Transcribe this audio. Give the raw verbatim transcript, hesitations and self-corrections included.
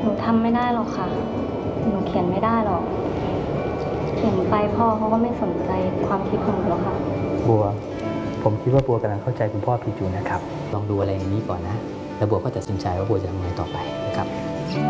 หนูทำไม่ได้หรอกค่ะหนูเขียนไม่ได้หรอกเขียนไปพ่อเขาก็ไม่สนใจความคิดของหนูหรอกค่ะบัวผมคิดว่าบัวกำลังเข้าใจคุณพ่อผิดอยู่นะครับลองดูอะไรในนี้ก่อนนะแล้วบัวก็ตัดสินใจว่าบัวจะทำไงต่อไปนะครับ